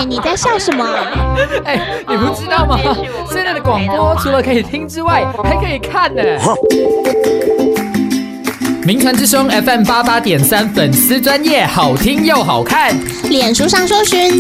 你在笑什么啊？ 你不知道吗？现在的广播除了可以听之外，还可以看呢。名传之声 FM88.3粉丝专页，好听又好看。 脸书上搜寻